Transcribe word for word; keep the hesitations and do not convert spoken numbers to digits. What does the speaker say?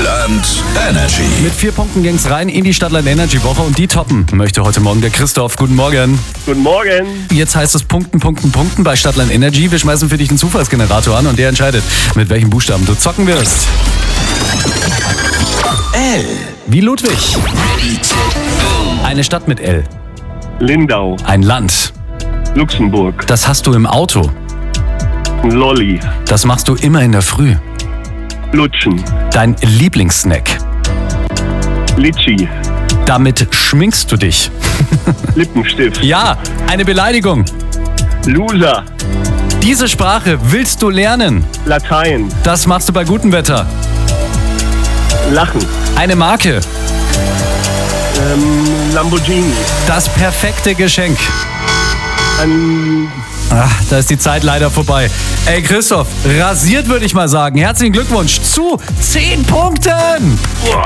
Stadtland Energy. Mit vier Punkten ging's rein in die Stadtland Energy Woche und die toppen möchte heute Morgen der Christoph. Guten Morgen. Guten Morgen. Jetzt heißt es Punkten, Punkten, Punkten bei Stadtland Energy. Wir schmeißen für dich einen Zufallsgenerator an und der entscheidet, mit welchem Buchstaben du zocken wirst. L. Wie Ludwig. Eine Stadt mit L. Lindau. Ein Land. Luxemburg. Das hast du im Auto. Lolli. Das machst du immer in der Früh. Lutschen. Dein Lieblingssnack. Litschi. Damit schminkst du dich. Lippenstift. Ja, eine Beleidigung. Loser. Diese Sprache willst du lernen. Latein. Das machst du bei gutem Wetter. Lachen. Eine Marke. Ähm, Lamborghini. Das perfekte Geschenk. Ein Ach, da ist die Zeit leider vorbei. Ey, Christoph, rasiert würde ich mal sagen. Herzlichen Glückwunsch zu zehn Punkten. Boah.